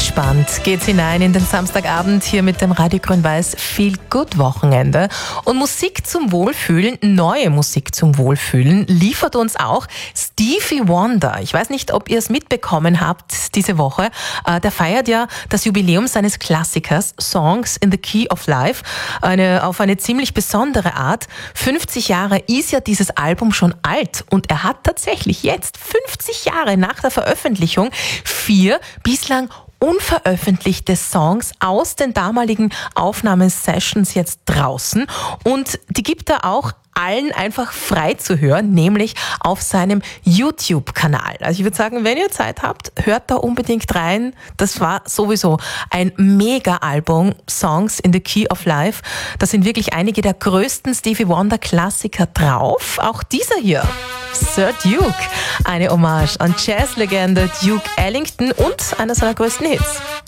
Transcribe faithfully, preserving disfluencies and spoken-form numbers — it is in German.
Entspannt geht's hinein in den Samstagabend hier mit dem Radio Grün-Weiß Feel Good Wochenende. Und Musik zum Wohlfühlen, neue Musik zum Wohlfühlen, liefert uns auch Stevie Wonder. Ich weiß nicht, ob ihr es mitbekommen habt diese Woche. Äh, der feiert ja das Jubiläum seines Klassikers Songs in the Key of Life eine, auf eine ziemlich besondere Art. fünfzig Jahre ist ja dieses Album schon alt und er hat tatsächlich jetzt fünfzig Jahre nach der Veröffentlichung vier bislang unveröffentlichte Songs aus den damaligen Aufnahmesessions jetzt draußen und die gibt er auch allen einfach frei zu hören, nämlich auf seinem YouTube-Kanal. Also ich würde sagen, wenn ihr Zeit habt, hört da unbedingt rein. Das war sowieso ein Mega-Album, Songs in the Key of Life. Da sind wirklich einige der größten Stevie Wonder-Klassiker drauf. Auch dieser hier, Sir Duke, eine Hommage an Jazzlegende Duke Ellington und einer seiner größten Hits.